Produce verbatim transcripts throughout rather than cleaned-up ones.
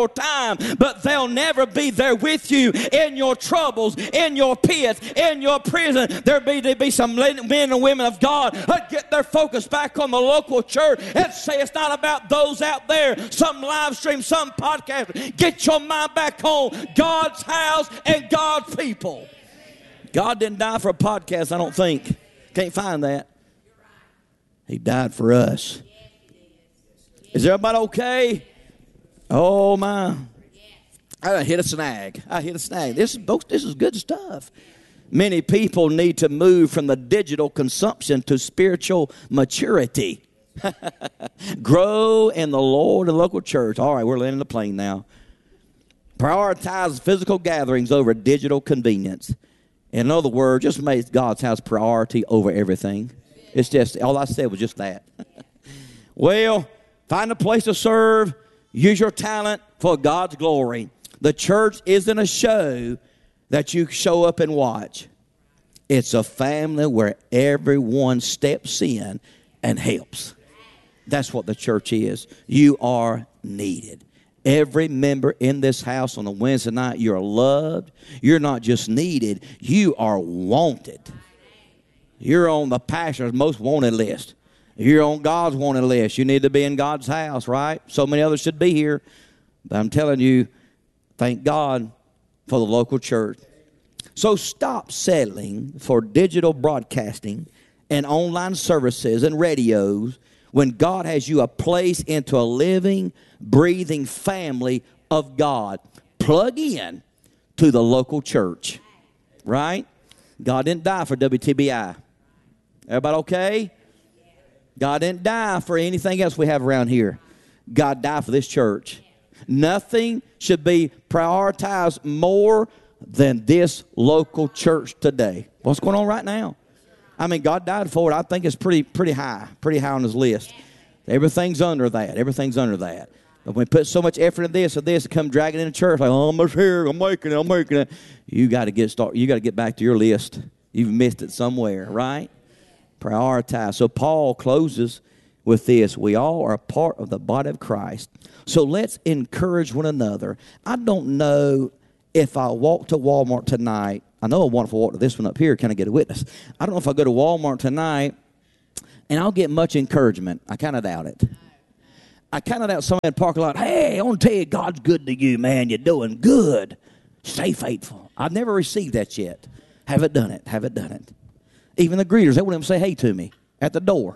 time, but they'll never be there with you in your troubles, in your pits, in your prison. There'll be, there'll be some men and women of God that get their focus back on the local church and say it's not about those out there, some live stream, some podcast. Get your mind back on God's house and God's people. God didn't die for a podcast, I don't think. Can't find that. He died for us. Is everybody okay? Oh, my. I hit a snag. I hit a snag. This is, this is good stuff. Many people need to move from the digital consumption to spiritual maturity. Grow in the Lord and local church. All right, we're landing the plane now. Prioritize physical gatherings over digital convenience. In other words, just make God's house priority over everything. It's just, all I said was just that. Well, find a place to serve. Use your talent for God's glory. The church isn't a show that you show up and watch. It's a family where everyone steps in and helps. That's what the church is. You are needed. Every member in this house on a Wednesday night, you're loved. You're not just needed, you are wanted. You're on the pastor's most wanted list. You're on God's wanted list. You need to be in God's house, right? So many others should be here. But I'm telling you, thank God for the local church. So stop settling for digital broadcasting and online services and radios when God has you a place into a living, breathing family of God. Plug in to the local church, right? God didn't die for W T B I. Everybody okay? God didn't die for anything else we have around here. God died for this church. Nothing should be prioritized more than this local church today. What's going on right now? I mean, God died for it. I think it's pretty pretty high, pretty high on his list. Everything's under that. Everything's under that. But when we put so much effort in this or this, to come dragging into church like, oh, I'm just here, I'm making it, I'm making it. You got to get start. You got to get back to your list. You've missed it somewhere, right? Prioritize. So Paul closes with this. We all are a part of the body of Christ. So let's encourage one another. I don't know if I walk to Walmart tonight. I know I want to walk to this one up here. Can I get a witness? I don't know if I go to Walmart tonight and I'll get much encouragement. I kind of doubt it. I kind of doubt somebody in the parking lot, hey, I want to tell you God's good to you, man. You're doing good. Stay faithful. I've never received that yet. Haven't done it. Haven't done it. Even the greeters, they won't even say hey to me at the door.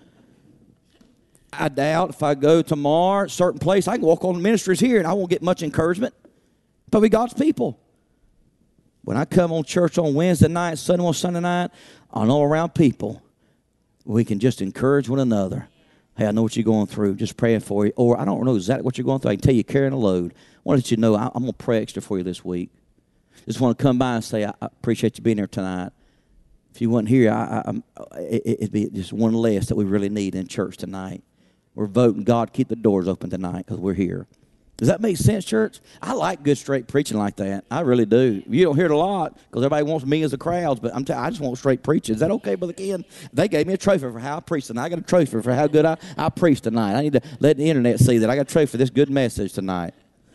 I doubt if I go tomorrow, a certain place, I can walk on the ministries here and I won't get much encouragement. Probably God's people. When I come on church on Wednesday night, Sunday on Sunday night, I know around people, we can just encourage one another. Hey, I know what you're going through. Just praying for you. Or I don't know exactly what you're going through. I can tell you carrying a load. I want to let you know I, I'm going to pray extra for you this week. Just want to come by and say I, I appreciate you being here tonight. If you weren't here, I, I, it, it'd be just one less that we really need in church tonight. We're voting God keep the doors open tonight because we're here. Does that make sense, church? I like good, straight preaching like that. I really do. You don't hear it a lot because everybody wants me as the crowds, but I'm t- I just want straight preaching. Is that okay, Brother Ken? They gave me a trophy for how I preached tonight. I got a trophy for how good I, I preached tonight. I need to let the internet see that I got a trophy for this good message tonight.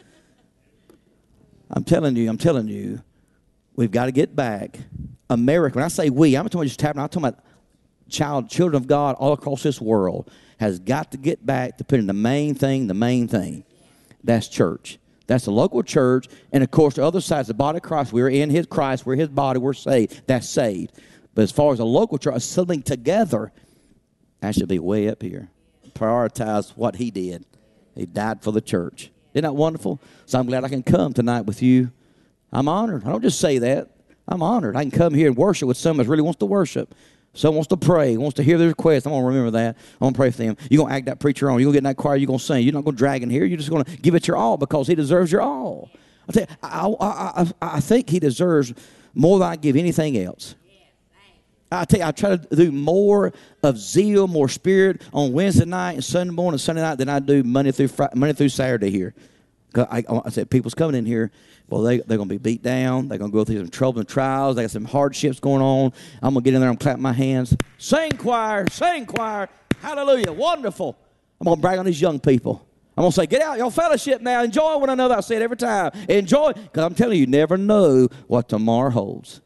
I'm telling you, I'm telling you, we've got to get back. America, when I say we, I'm not talking about just tabernacle, I'm talking about child, children of God all across this world has got to get back to putting the main thing, the main thing. That's church. That's the local church. And, of course, the other side is the body of Christ. We're in his Christ. We're his body. We're saved. That's saved. But as far as the local church, assembling together, that should be way up here. Prioritize what he did. He died for the church. Isn't that wonderful? So I'm glad I can come tonight with you. I'm honored. I don't just say that. I'm honored. I can come here and worship with someone that really wants to worship. Someone wants to pray, wants to hear the request. I'm going to remember that. I'm going to pray for them. You're going to act that preacher on. You're going to get in that choir. You're going to sing. You're not going to drag in here. You're just going to give it your all because he deserves your all. I tell you, I, I, I, I think he deserves more than I give anything else. I tell you, I try to do more of zeal, more spirit on Wednesday night and Sunday morning and Sunday night than I do Monday through Friday, Monday through Saturday here. I, I said, people's coming in here. Well, they, they're going to be beat down. They're going to go through some trouble and trials. They got some hardships going on. I'm going to get in there and clap my hands. Sing choir, sing choir. Hallelujah. Wonderful. I'm going to brag on these young people. I'm going to say, get out, y'all fellowship now. Enjoy one another. I say it every time. Enjoy. Because I'm telling you, you never know what tomorrow holds.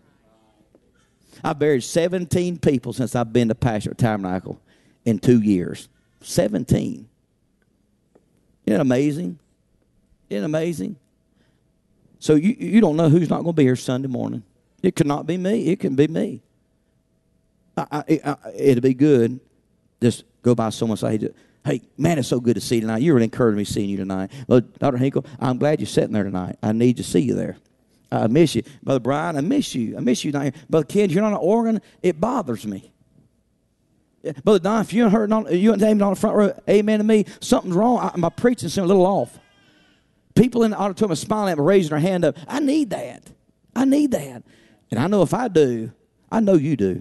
I've buried seventeen people since I've been the pastor at Tabernacle in two years. seventeen. Isn't it amazing? Isn't it amazing? So you, you don't know who's not going to be here Sunday morning. It could not be me. It can be me. I, I, I, it'd be good. Just go by someone and say, hey, man, it's so good to see you tonight. You really encouraged me seeing you tonight. Well, Doctor Hinkle, I'm glad you're sitting there tonight. I need to see you there. I miss you. Brother Brian, I miss you. I miss you down here. Brother Ken, you're not an organ. It bothers me. Brother Don, if you ain't heard, on, you ain't aiming on the front row, amen to me, something's wrong. I, my preaching's a little off. People in the auditorium are smiling at me, raising their hand up. I need that. I need that. And I know if I do, I know you do.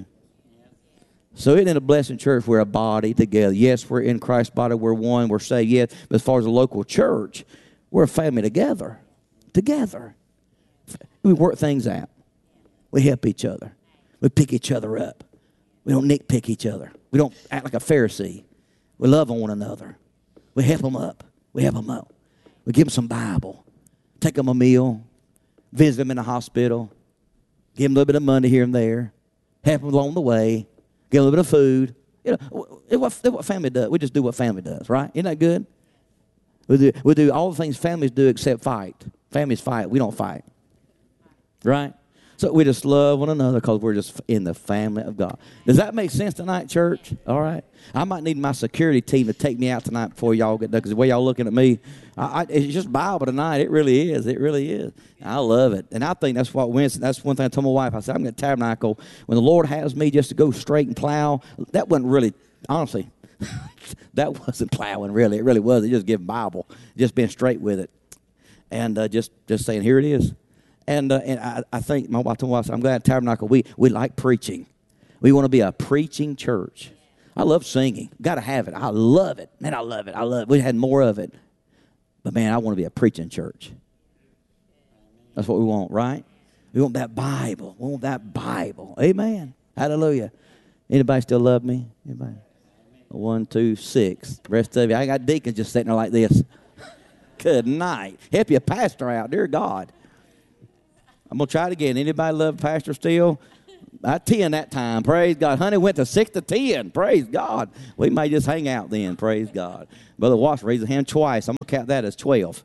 So isn't it a blessing, church? We're a body together. Yes, we're in Christ's body. We're one. We're saved. Yes, but as far as a local church, we're a family together. Together. We work things out. We help each other. We pick each other up. We don't nitpick each other. We don't act like a Pharisee. We love on one another. We help them up. We help them up. We give them some Bible. Take them a meal. Visit them in the hospital. Give them a little bit of money here and there. Help them along the way. Give them a little bit of food. You know, what, what family does. We just do what family does, right? Isn't that good? We do, we do all the things families do except fight. Families fight. We don't fight. Right? So we just love one another because we're just in the family of God. Does that make sense tonight, church? All right. I might need my security team to take me out tonight before y'all get done, because the way y'all looking at me, I, I, it's just Bible tonight. It really is. It really is. I love it. And I think that's what Winston, that's one thing I told my wife. I said, I'm going to Tabernacle. When the Lord has me just to go straight and plow, that wasn't really, honestly, that wasn't plowing really. It really was. It just giving Bible, just being straight with it. And uh, just, just saying, here it is. And uh, and I, I think, my wife told me, I'm glad at Tabernacle, we, we like preaching. We want to be a preaching church. I love singing. Got to have it. I love it. Man, I love it. I love it. We had more of it. But, man, I want to be a preaching church. That's what we want, right? We want that Bible. We want that Bible. Amen. Hallelujah. Anybody still love me? Anybody? One, two, six. The rest of you. I got deacons just sitting there like this. Good night. Help your pastor out, dear God. I'm going to try it again. Anybody love Pastor still? I ten that time. Praise God. Honey went to six to ten. Praise God. We may just hang out then. Praise God. Brother Watts raised his hand twice. I'm going to count that as twelve.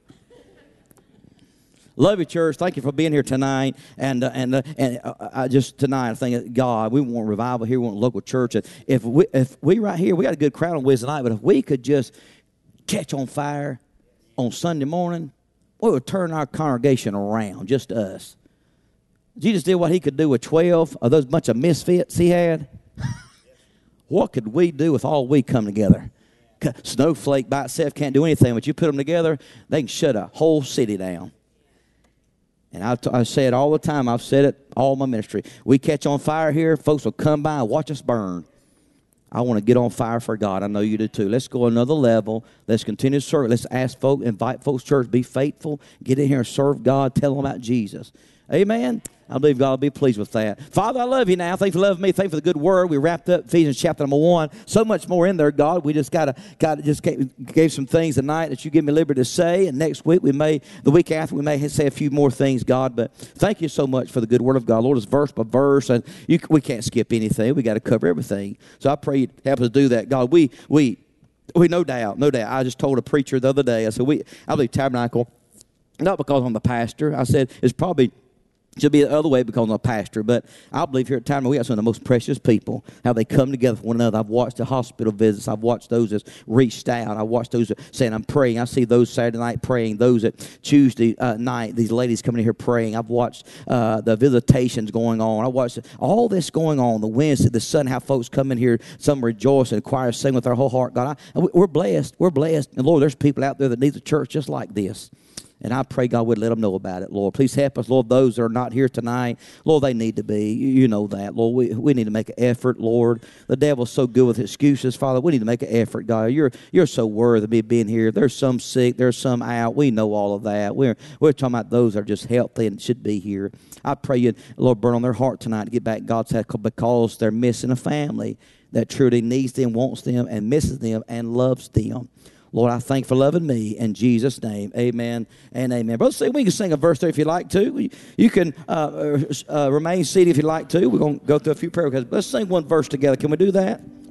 Love you, church. Thank you for being here tonight. And uh, and uh, and uh, I just tonight, I think, God, we want revival here. We want a local church. If we, if we right here, we got a good crowd on Wednesday night, but if we could just catch on fire on Sunday morning, we would turn our congregation around, just us. Jesus did what he could do with twelve of those bunch of misfits he had. What could we do with all we come together? Snowflake by itself can't do anything, but you put them together, they can shut a whole city down. And I, t- I say it all the time. I've said it all my ministry. We catch on fire here, folks will come by and watch us burn. I want to get on fire for God. I know you do too. Let's go another level. Let's continue to serve. Let's ask folks, invite folks to church, be faithful, get in here and serve God, tell them about Jesus. Amen. I believe God will be pleased with that. Father, I love you now. Thank you for loving me. Thank you for the good word. We wrapped up Ephesians chapter number one. So much more in there, God. We just got to, got to just gave, gave some things tonight that you give me liberty to say. And next week, we may, the week after, we may say a few more things, God. But thank you so much for the good word of God. Lord, it's verse by verse. And you, we can't skip anything. We got to cover everything. So I pray you help us do that, God. We, we, we, no doubt, no doubt. I just told a preacher the other day, I said, we, I believe Tabernacle, not because I'm the pastor. I said, it's probably, should be the other way because I'm a pastor, but I believe here at Tabernacle we got some of the most precious people, how they come together for one another. I've watched the hospital visits. I've watched those that reached out. I watched those that saying, I'm praying. I see those Saturday night praying, those that Tuesday uh, night, these ladies coming in here praying. I've watched uh, the visitations going on. I watched all this going on, the Wednesday, the Sunday, how folks come in here, some rejoice and choir sing with their whole heart. God, I, we're blessed. We're blessed. And Lord, there's people out there that need a church just like this. And I pray God would let them know about it, Lord. Please help us, Lord, those that are not here tonight. Lord, they need to be. You know that, Lord. We, we need to make an effort, Lord. The devil's so good with excuses, Father. We need to make an effort, God. You're you're so worthy of me being here. There's some sick. There's some out. We know all of that. We're, we're talking about those that are just healthy and should be here. I pray you, Lord, burn on their heart tonight to get back God's house because they're missing a family that truly needs them, wants them, and misses them, and loves them. Lord, I thank you for loving me. In Jesus' name, amen and amen. Brother, see, we can sing a verse there if you like to. You can uh, uh, remain seated if you like to. We're going to go through a few prayer requests. Let's sing one verse together. Can we do that?